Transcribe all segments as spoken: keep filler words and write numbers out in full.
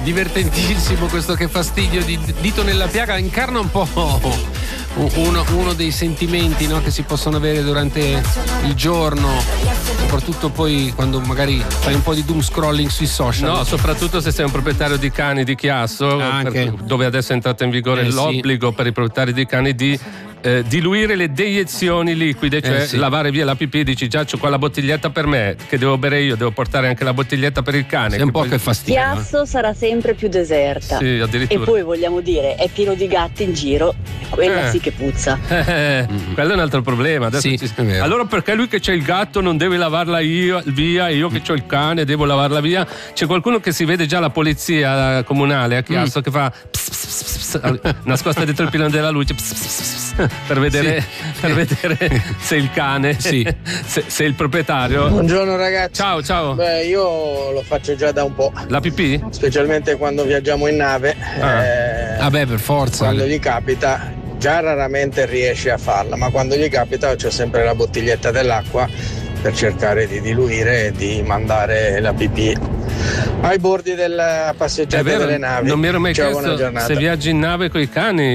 Divertentissimo questo Che fastidio di Dito nella piaga, incarna un po' uno, uno dei sentimenti, no, che si possono avere durante il giorno, soprattutto poi quando magari fai un po' di doom scrolling sui social. No, soprattutto se sei un proprietario di cani di Chiasso, per, dove adesso è entrato in vigore eh, l'obbligo sì. per i proprietari di cani di Eh, diluire le deiezioni liquide, cioè eh sì. lavare via la pipì. Dici già c'ho qua la bottiglietta per me che devo bere io, devo portare anche la bottiglietta per il cane. È un po' poi... che fastidio. Chiasso eh? sarà sempre più deserta. Sì, addirittura. E poi vogliamo dire, è pieno di gatti in giro, quella eh. sì che puzza. Eh, mm-hmm. Quello è un altro problema. Adesso sì, ci... è vero. Allora perché lui che c'è il gatto non deve lavarla io, via, e io che c'ho il cane devo lavarla via? C'è qualcuno che si vede già la polizia comunale a Chiasso mm. che fa pss, pss, pss, pss, nascosta dietro il pilone della luce pss, pss, pss, per vedere, sì. per vedere se il cane sì. se, se il proprietario. Buongiorno ragazzi. Ciao ciao. Beh, io lo faccio già da un po'. La pipì? Specialmente quando viaggiamo in nave. Ah, eh, ah beh, per forza. Quando gli capita, già raramente riesce a farla, ma quando gli capita c'è sempre la bottiglietta dell'acqua per cercare di diluire e di mandare la pipì ai bordi della passeggiata vero, delle navi. Non mi ero mai Ciao, chiesto se viaggi in nave con i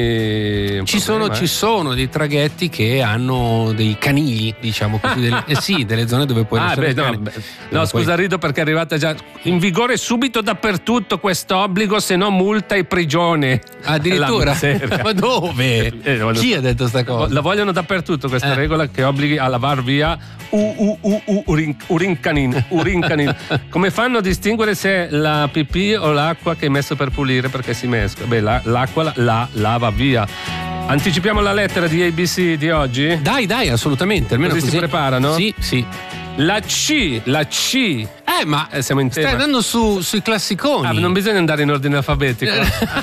cani. Ci sono, problema, ci eh? sono dei traghetti che hanno dei canili, diciamo così, delle, eh sì, delle zone dove puoi ah, beh, no, beh, no scusa, rido perché è arrivata già in vigore subito dappertutto questo obbligo, se no multa e prigione. Addirittura? Ma dove? Eh, Chi ha detto sta cosa? La vogliono dappertutto questa eh. regola che obblighi a lavar via u, u, u, u, urin, urincanin, urincanin. Come fanno a distinguere se è la pipì o l'acqua che hai messo per pulire, perché si mescola? Beh, la, l'acqua la, la lava via. Anticipiamo la lettera di A B C di oggi? Dai, dai, assolutamente. Almeno così, così si preparano? Sì, sì. La C, la C. Eh, ma eh, siamo in tema. Stai andando su, sui classiconi. Ah, non bisogna andare in ordine alfabetico.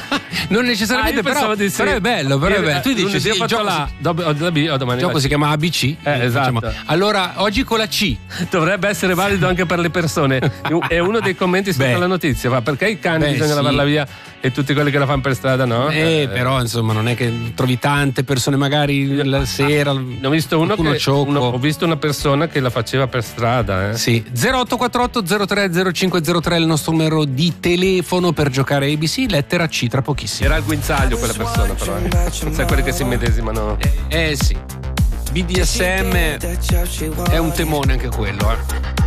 Non necessariamente, ah, però, di sì. però è bello, però è bello. Tu dici sì, il gioco, la, si, dopo, la B, o domani il gioco la si chiama A B C. Eh, esatto. Facciamo. Allora, oggi con la C. Dovrebbe essere valido anche per le persone. È uno dei commenti sotto la notizia. Ma perché i cani Beh, bisogna sì. lavarla via e tutti quelli che la fanno per strada no? Eh, eh, però insomma non è che trovi tante persone magari la sera. Ne ho visto uno che uno, ho visto una persona che la faceva per strada. Eh. Sì. zero otto quattro otto zero tre zero cinque zero tre è il nostro numero di telefono per giocare a A B C, lettera C tra pochissimo. Era al guinzaglio quella persona, però eh. non sai quelli che si immedesimano. Eh, eh sì. B D S M è un temone anche quello, eh.